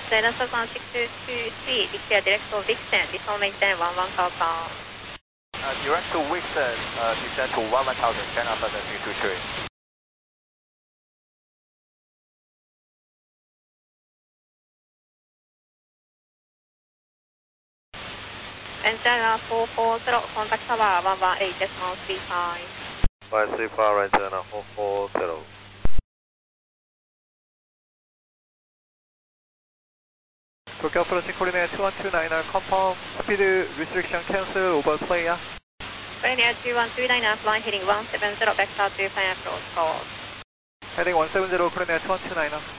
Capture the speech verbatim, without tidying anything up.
Cessna one six two three, declare direct for Vixen, descend maintain one one thousand. Uh, direct to Vixen, uh, descend to one one thousand, China Southern three two three. Antenna four four zero, contact tower one one eight decimal three five. five three five, antenna four four zero. Tokyo approaching coordinate two one two nine, confirm speed restriction cancel over player. Coordinate two one two nine, flying heading one seven zero, vector two five approach call. Heading one seven zero, coordinate two one two nine.